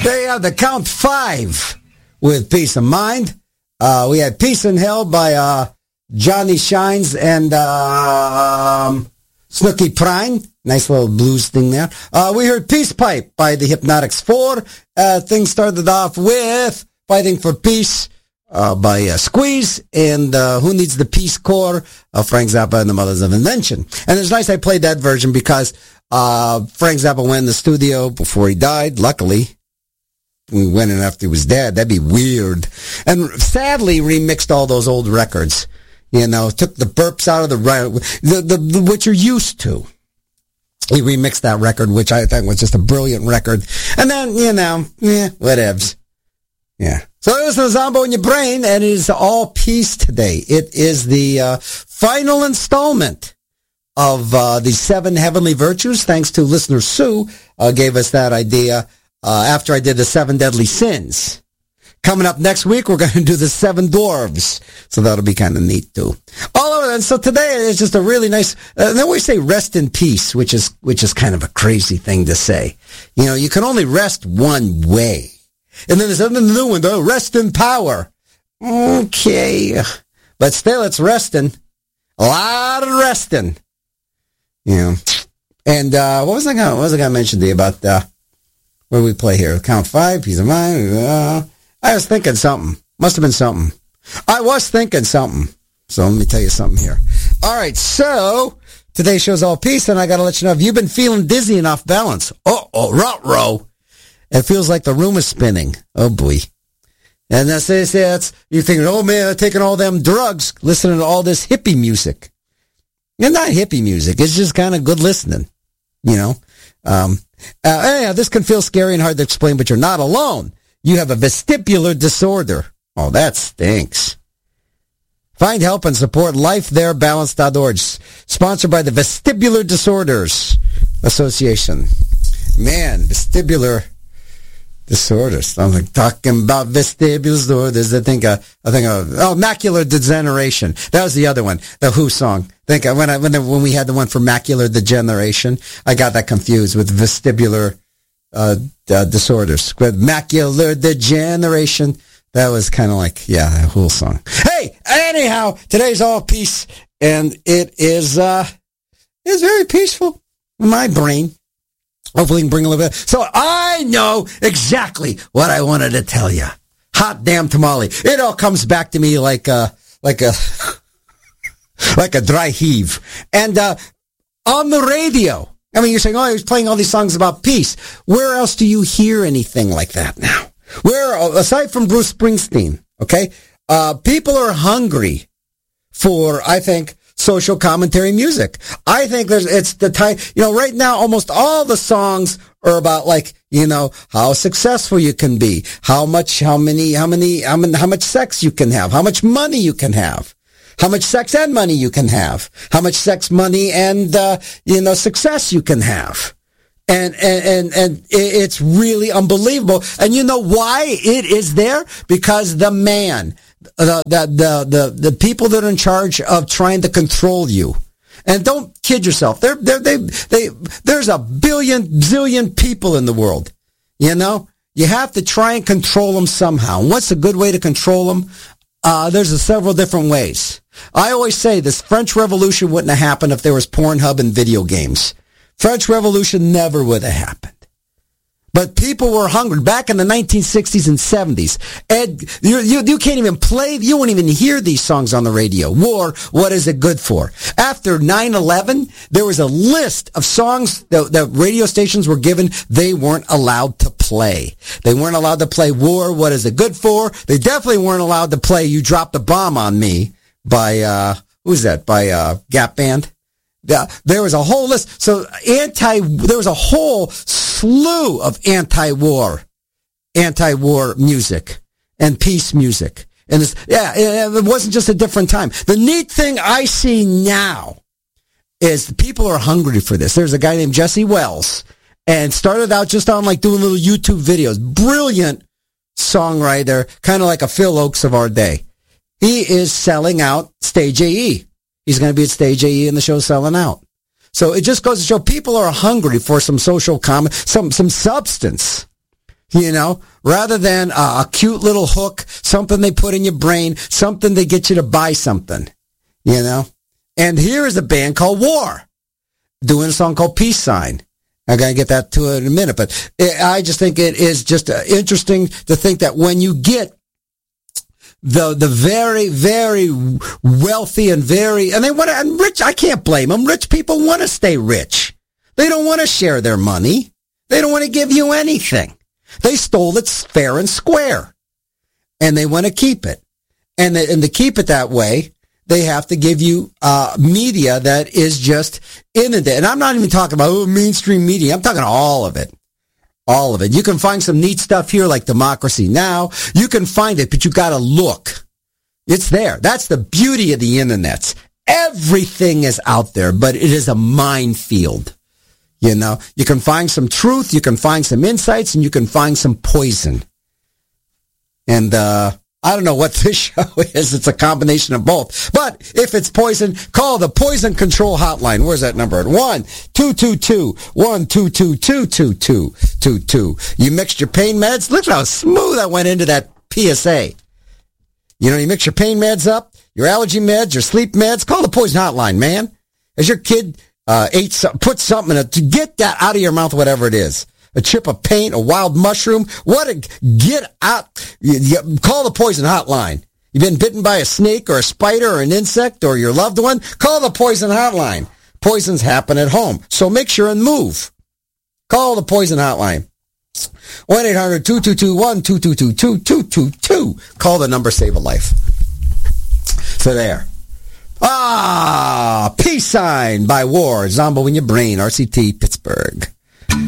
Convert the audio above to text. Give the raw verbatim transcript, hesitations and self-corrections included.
There you have the Count Five with Peace of Mind. Uh, we had Peace in Hell by uh, Johnny Shines and uh, um, Snooky Prine. Nice little blues thing there. Uh, we heard Peace Pipe by the Hypnotics Four. Uh, things started off with Fighting for Peace uh, by uh, Squeeze and uh, Who Needs the Peace Corps of Frank Zappa and the Mothers of Invention. And it's nice I played that version because uh, Frank Zappa went in the studio before he died, luckily. We went in after he was dead. That'd be weird. And sadly remixed all those old records. You know, took the burps out of the, the, the, the what you're used to. He remixed that record, which I think was just a brilliant record. And then, you know, yeah, whatevs. Yeah. So it was the Zombo in your brain, and it is all peace today. It is the uh, final installment of uh, the seven heavenly virtues, thanks to listener Sue, uh, gave us that idea. Uh, after I did the seven deadly sins. Coming up next week, we're going to do the seven dwarves. So that'll be kind of neat, too. All over. And so today is just a really nice, uh, and then we say rest in peace, which is, which is kind of a crazy thing to say. You know, you can only rest one way. And then there's another new one, though, rest in power. Okay. But still, it's resting. A lot of resting. You know. And, uh, what was I going to, what was I going to mention to you about, uh, where we play here? Count Five, Peace of Mind. Uh, I was thinking something. Must have been something. I was thinking something. So let me tell you something here. All right, so today's show's all peace, and I got to let you know, if you've been feeling dizzy and off balance, uh-oh, ruh-roh, it feels like the room is spinning. Oh, boy. And that's, that's, that's you're thinking, oh, man, I'm taking all them drugs, listening to all this hippie music. It's not hippie music. It's just kind of good listening, you know. Um, uh, anyhow, this can feel scary and hard to explain, but you're not alone. You have a vestibular disorder. Oh, that stinks. Find help and support life there balance dot org, sponsored by the Vestibular Disorders Association. Man, vestibular disorders. I'm like talking about vestibular disorders. I think, uh, I think, uh, oh, macular degeneration. That was the other one, the Who song. I think when I, when, the, when we had the one for macular degeneration, I got that confused with vestibular, uh, uh disorders. With macular degeneration. That was kind of like, yeah, that whole song. Hey, anyhow, today's all peace, and it is, uh, it's very peaceful in my brain. Hopefully, we can bring a little bit. So I know exactly what I wanted to tell you. Hot damn tamale. It all comes back to me like a, like a, like a dry heave. And, uh, on the radio, I mean, you're saying, oh, he was playing all these songs about peace. Where else do you hear anything like that now? Where, aside from Bruce Springsteen, okay, uh, people are hungry for, I think, social commentary music. I think there's, it's the type, you know, right now, almost all the songs are about, like, you know, how successful you can be, how much, how many, how many, how many, how much sex you can have, how much money you can have, how much sex and money you can have, how much sex, money, and, uh, you know, success you can have. And, and, and, and it's really unbelievable. And you know why it is there? Because the man, the, the, the, the, the people that are in charge of trying to control you. And don't kid yourself. They're, they're, they, they, there's a billion, zillion people in the world. You know? You have to try and control them somehow. And what's a good way to control them? Uh, there's a several different ways. I always say this French Revolution wouldn't have happened if there was Pornhub and video games. French Revolution never would have happened. But people were hungry back in the nineteen sixties and seventies. Ed, you, you, you can't even play, you won't even hear these songs on the radio. War, what is it good for? After nine eleven, there was a list of songs that, that radio stations were given they weren't allowed to play. They weren't allowed to play War, what is it good for? They definitely weren't allowed to play You Dropped a Bomb on Me by, uh, who's that? By, uh, Gap Band. Yeah, there was a whole list. So anti, there was a whole slew of anti-war, anti-war music and peace music. And it's, yeah, it, it wasn't just a different time. The neat thing I see now is the people are hungry for this. There's a guy named Jesse Wells and started out just on like doing little YouTube videos. Brilliant songwriter, kind of like a Phil Oakes of our day. He is selling out Stage A E. He's going to be at Stage A E and the show selling out. So it just goes to show people are hungry for some social comment, some, some substance. You know, rather than a, a cute little hook, something they put in your brain, something they get you to buy something, you know. And here is a band called War, doing a song called Peace Sign. I'm going to get that to it in a minute, but it, I just think it is just uh, interesting to think that when you get the the very, very wealthy and very, and they want to, and rich, I can't blame them. Rich people want to stay rich. They don't want to share their money. They don't want to give you anything. They stole it fair and square, and they want to keep it. And, and to keep it that way, they have to give you uh media that is just inundated. And I'm not even talking about oh, mainstream media. I'm talking all of it. All of it. You can find some neat stuff here like Democracy Now! You can find it, but you got to look. It's there. That's the beauty of the internet. Everything is out there, but it is a minefield. You know, you can find some truth, you can find some insights, and you can find some poison. And uh I don't know what this show is. It's a combination of both. But if it's poison, call the Poison Control Hotline. Where's that number? one two two two, one two two two, two two two two. You mixed your pain meds? Look how smooth I went into that P S A. You know, you mix your pain meds up, your allergy meds, your sleep meds. Call the Poison Hotline, man. As your kid uh, ate some, put something in it, to get that out of your mouth, whatever it is. A chip of paint, a wild mushroom. What a, get out. You, you, call the Poison Hotline. You've been bitten by a snake or a spider or an insect or your loved one? Call the Poison Hotline. Poisons happen at home, so make sure and move. Call the Poison Hotline. one eight hundred two two two one two two two two two two two. Call the number, save a life. So there. Ah, Peace Sign by War. Zombo in your brain. R C T, Pittsburgh.